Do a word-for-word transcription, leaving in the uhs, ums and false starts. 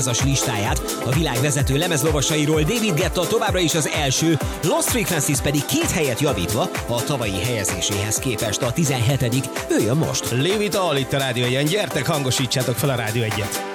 százas listáját. A világ vezető lemezlovasairól David Guetta továbbra is az első, Lost Frequencies pedig két helyet javítva a tavalyi helyezéséhez képest a tizenhetedik Ő jön most. Leave it all itt a Rádió Egyen. Gyertek, hangosítsátok fel a Rádió Egyet.